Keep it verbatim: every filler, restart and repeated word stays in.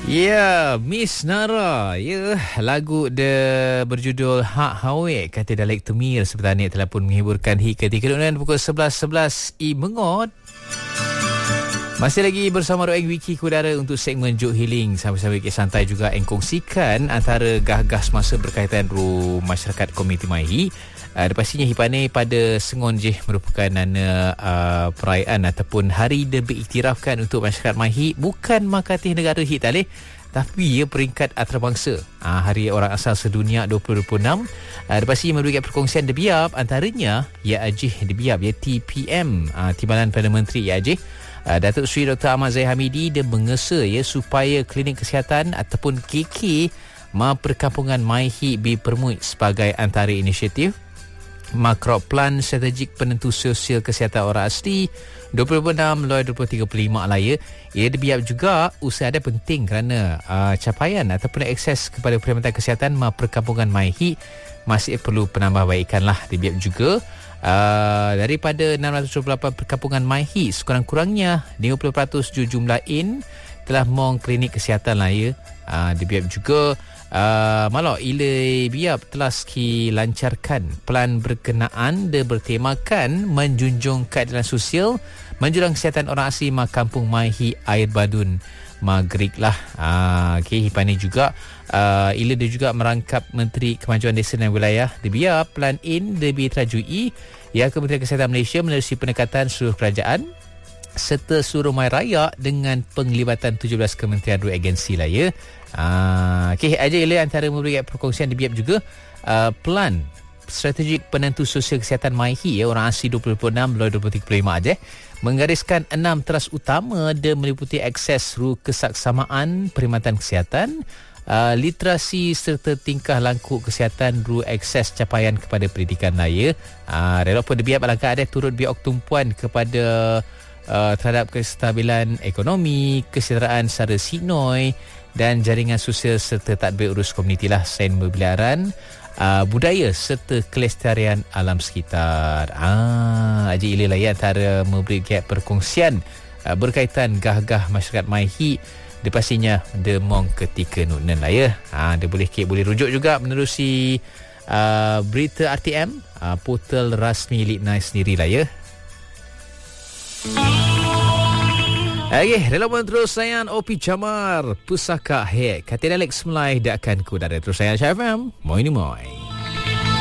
Ya, Miss Nara. Ya, lagu dia berjudul Hak Hawe kata Dalek Temir sebentar ni telah pun menghiburkan hingga ketika kemudian pukul sebelas sebelas I Mengot. Masih lagi bersama Roeng Wiki Kudara untuk segmen Juk Healing. Sambil-sambil kita santai juga engkongsikan antara gah-gah semasa berkaitan ru masyarakat komuniti Maihi. Uh, pastinya hipane pada sengon je merupakan nana uh, perayaan ataupun hari dia beriktirafkan untuk masyarakat Maihi, bukan makatih negara hit taleh, tapi ia peringkat antarabangsa. Uh, hari orang asal sedunia dua ribu dua puluh enam. Uh, pastinya memberikan perkongsian debiab antaranya Ya Ajih debiab ya T P M, uh, Timbalan Perdana Menteri Ya Ajih. Uh, Datuk Seri Doktor Ahmad Zahid Hamidi dia mengesa ya supaya klinik kesihatan ataupun K K Ma Perkampungan Maihi dipermui sebagai antara inisiatif Makro Plan Strategik Penentu Sosial Kesihatan Orang Asli dua ribu dua puluh enam dua ribu tiga puluh lima laya. Ia dibiak juga usaha ada penting kerana uh, capaian ataupun akses kepada perkhidmatan kesihatan Ma Perkampungan Maihi masih perlu penambahbaikan lah. Dibiak juga uh, daripada enam ratus dua puluh lapan perkampungan Maihi, sekurang-kurangnya lima puluh peratus jumlah in telah mong klinik kesihatan lah ya. Uh, dibiak juga Uh, Malok ilai biap telah ski lancarkan plan berkenaan dia bertemakan menjunjung keadilan sosial menjulang kesihatan orang asli Ma Kampung Maihi Air Badun Maghrib lah. Uh, okay, hipan ni juga uh, ila dia juga merangkap Menteri Kemajuan Desa dan Wilayah dia biap plan in dia diterajui ya Kementerian Kesihatan Malaysia menerusi pendekatan seluruh kerajaan serta seluruh mai raya dengan penglibatan tujuh belas kementerian dan agensi lah ya. Ah, okey, aja ialah antara memberi perkongsian di biap juga uh, plan strategik penentu sosial kesihatan Maihi ya orang asli dua ribu dua puluh enam dua ribu tiga puluh lima aja menggariskan enam teras utama dia meliputi akses ru kesaksamaan perkhidmatan kesihatan, uh, literasi serta tingkah laku kesihatan ru akses capaian kepada pendidikan raya. Ah, uh, relok pun di biap alangkah ada turut biak tumpuan kepada uh, terhadap kestabilan ekonomi, kesejahteraan secara sinoi dan jaringan sosial serta tadbir urus komuniti lah selain pembeliaran uh, budaya serta kelestarian alam sekitar. Ah, Haji Ilai lah ya antara memberi perkongsian uh, berkaitan gah-gah masyarakat Maihi. Dia pastinya dia mong ketika nunan lah ya. Ah, dia boleh kek boleh rujuk juga menerusi uh, berita R T M, uh, portal rasmi Litnai sendiri lah ya. Okey, relawan terus sayan O P Jamar Pusaka Hek. Kata Alex Melai dak akan ku dari terus sayan Syah F M. Moi ni moi.